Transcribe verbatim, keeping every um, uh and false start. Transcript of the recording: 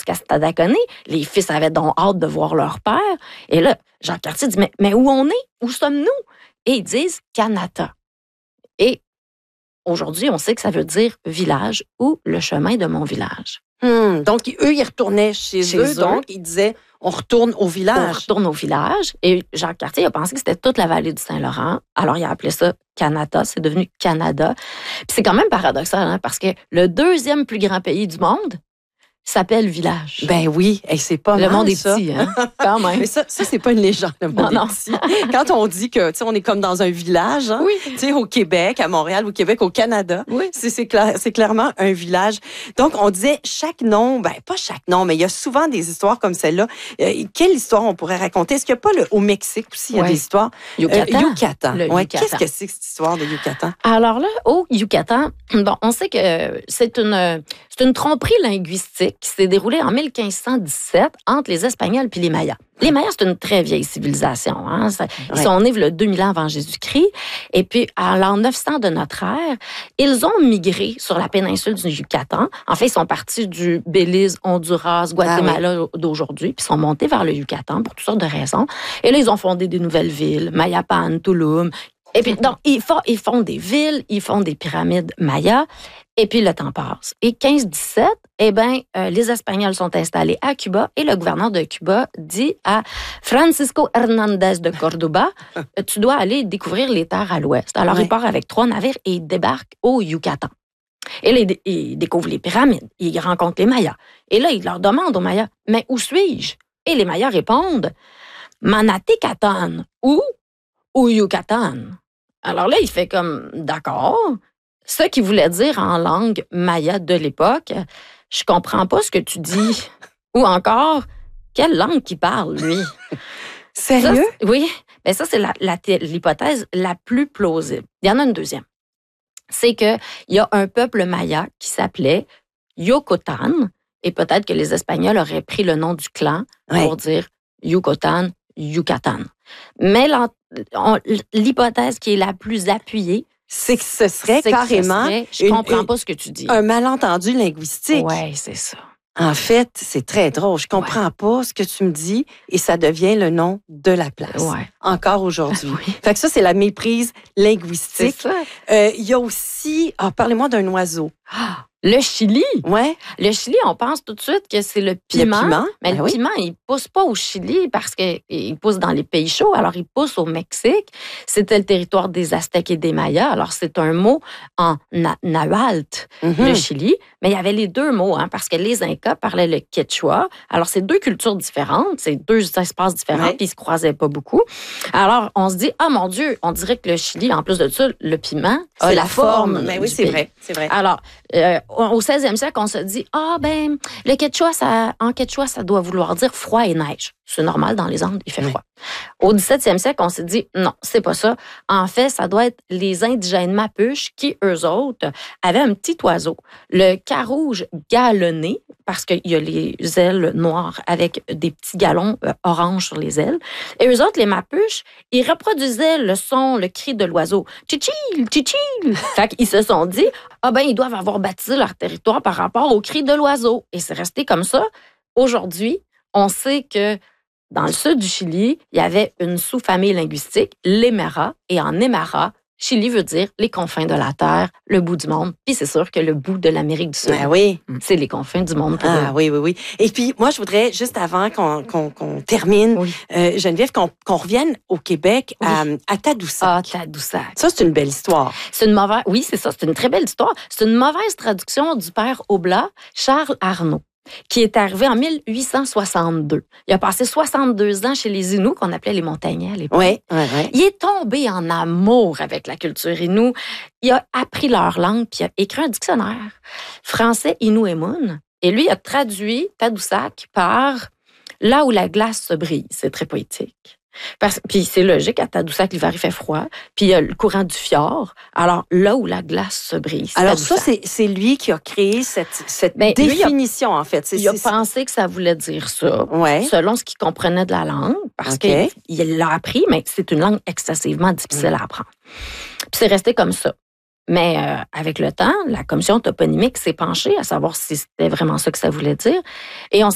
jusqu'à Stadacone. Les fils avaient donc hâte de voir leur père. Et là, Jacques Cartier dit, mais, mais où on est? Où sommes-nous? Et ils disent Kanata. Et aujourd'hui, on sait que ça veut dire village ou le chemin de mon village. Hum, donc, eux, ils retournaient chez, Chez eux, eux. donc ils disaient, on retourne au On village. retourne au village. Et Jacques Cartier a pensé que c'était toute la vallée du Saint-Laurent. Alors, il a appelé ça Kanata. C'est devenu Canada. Puis c'est quand même paradoxal, hein, parce que le deuxième plus grand pays du monde s'appelle village. Ben oui, hey, c'est pas le mal, monde est ça. petit, hein, quand même. Mais ça, ça c'est pas une légende, le monde Non, non. est petit. Quand on dit que, tu sais, on est comme dans un village, hein, Oui. tu sais, au Québec, à Montréal, au Québec, au Canada, Oui. c'est, c'est, cla- c'est clairement un village. Donc, on disait chaque nom, ben pas chaque nom, mais il y a souvent des histoires comme celle-là. Euh, quelle histoire on pourrait raconter? Est-ce qu'il n'y a pas le, au Mexique aussi, il y a Ouais. des histoires? Yucatan. Euh, Yucatan. Le Ouais, Yucatan. qu'est-ce que c'est que cette histoire de Yucatan? Alors là, au Yucatan, bon, on sait que c'est une, c'est une tromperie linguistique qui s'est déroulée en mille cinq cent dix-sept entre les Espagnols puis les Mayas. Les Mayas, c'est une très vieille civilisation. Hein? Ça, ils Ouais. sont nés le deux mille ans avant Jésus-Christ. Et puis, à l'an neuf cents de notre ère, ils ont migré sur la péninsule du Yucatan. En fait, ils sont partis du Belize, Honduras, Guatemala Ah d'aujourd'hui, puis sont montés vers le Yucatan pour toutes sortes de raisons. Et là, ils ont fondé des nouvelles villes, Mayapan, Tulum. Et puis, donc, ils font, ils font des villes, ils font des pyramides mayas, et puis le temps passe. Et quinze dix-sept, eh bien, euh, les Espagnols sont installés à Cuba, et le gouverneur de Cuba dit à Francisco Hernandez de Cordoba, tu dois aller découvrir les terres à l'ouest. Alors, Ouais. il part avec trois navires et il débarque au Yucatan. Et là, il, il découvre les pyramides, il rencontre les Mayas. Et là, il leur demande aux Mayas, mais où suis-je? Et les Mayas répondent, Manatecatan, ou au Yucatan. Alors là, il fait comme, d'accord. Ce qu'il voulait dire en langue maya de l'époque, je comprends pas ce que tu dis. Ou encore, quelle langue qu'il parle, lui? Ça, Sérieux? c'est- oui. Ben ça, c'est la, la thé- l'hypothèse la plus plausible. Il y en a une deuxième. C'est qu'il y a un peuple maya qui s'appelait Yocotan, et peut-être que les Espagnols auraient pris le nom du clan Ouais. pour dire Yucatan, Yucatan. Mais l'en- on- l'hypothèse qui est la plus appuyée, C'est que ce serait c'est que ce carrément serait, je une- comprends une- pas ce que tu dis. un malentendu linguistique. Ouais, c'est ça. En fait, c'est très drôle. Je comprends pas ce que tu me dis et ça devient le nom de la place. Ouais. Encore aujourd'hui. Oui. Fait que ça, c'est la méprise C'est linguistique. ça. Euh, Il y a aussi... Ah, parlez-moi d'un oiseau. Ah, le Chili. Ouais. Le Chili, on pense tout de suite que c'est le piment. Le piment. Mais Ben le oui. piment, il pousse pas au Chili parce qu'il pousse dans les pays chauds. Alors, il pousse au Mexique. C'était le territoire des Aztèques et des Mayas. Alors, c'est un mot en na- nahuatl, Mhm. le Chili. Mais il y avait les deux mots, hein, parce que les Incas parlaient le quechua. Alors, c'est deux cultures différentes, c'est deux espaces différents, Ouais. puis ils se croisaient pas beaucoup. Alors, on se dit, ah mon Dieu, on dirait que le Chili, en plus de ça, le piment, a C'est la, la forme. forme. Mais oui, du c'est pays. vrai. C'est vrai. Alors, euh, au seizième siècle, on se dit, ah ben, le quechua, ça, en quechua, ça doit vouloir dire froid et neige. C'est normal, dans les Andes, il fait Oui. froid. Au dix-septième siècle, on s'est dit, non, c'est pas ça. En fait, ça doit être les indigènes Mapuches qui, eux autres, avaient un petit oiseau, le carouge galonné, parce qu'il y a les ailes noires avec des petits galons euh, orange sur les ailes. Et eux autres, les Mapuches, ils reproduisaient le son, le cri de l'oiseau. Tchichil, tchichil. Fait qu'ils se sont dit, ah ben, ils doivent avoir baptisé leur territoire par rapport au cri de l'oiseau. Et c'est resté comme ça. Aujourd'hui, on sait que dans le sud du Chili, il y avait une sous-famille linguistique, l'Aymara, et en Aymara, Chili veut dire les confins de la terre, le bout du monde. Puis c'est sûr que le bout de l'Amérique du Sud, Ah oui. c'est les confins du monde pour Ah eux. oui, oui, oui. Et puis, moi, je voudrais, juste avant qu'on qu'on, qu'on termine, Oui. euh, Geneviève, qu'on, qu'on revienne au Québec, à, à Tadoussac. Ah, Tadoussac. Ça, c'est une belle histoire. C'est une mauvaise... Oui, c'est ça, c'est une très belle histoire. C'est une mauvaise traduction du père Oblat, Charles Arnaud, qui est arrivé en mille huit cent soixante-deux. Il a passé soixante-deux ans chez les Inuits, qu'on appelait les montagnais à l'époque. Oui, oui, oui. Il est tombé en amour avec la culture Innu. Il a appris leur langue, puis il a écrit un dictionnaire français Innu-Emun. Et lui, il a traduit Tadoussac par « là où la glace se brise ». C'est très poétique. Parce, puis c'est logique, à Tadoussac, l'hiver, il fait froid. Puis il y a le courant du fjord. Alors, là où la glace se brise. Alors Tadoussac. ça, c'est, c'est lui qui a créé cette, cette Ben, lui, il a- définition, en fait. C'est, Il a c'est- pensé que ça voulait dire ça, Ouais. selon ce qu'il comprenait de la langue, parce OK. qu'il il l'a appris, mais c'est une langue excessivement difficile à apprendre. Puis c'est resté comme ça. Mais euh, avec le temps, la commission toponymique s'est penchée à savoir si c'était vraiment ça que ça voulait dire. Et on